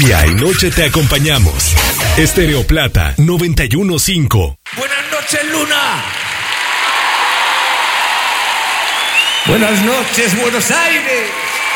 Día y noche te acompañamos. Estéreo Plata 91.5. Buenas noches, Luna. Buenas noches, Buenos Aires.